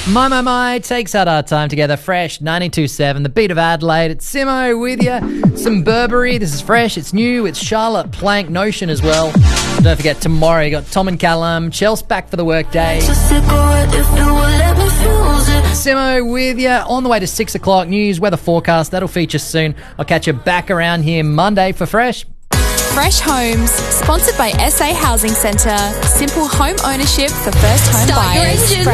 My takes out our time together. Fresh 92.7, the beat of Adelaide. It's Simo with you. Some Burberry. This is fresh. It's new. It's Charlotte Plank Notion as well. Don't forget, tomorrow you got Tom and Callum. Chelsea back for the workday. Simo with you. On the way to 6 o'clock news, weather forecast. That'll feature soon. I'll catch you back around here Monday for Fresh. Fresh Homes, sponsored by SA Housing Centre. Simple home ownership for first home buyers.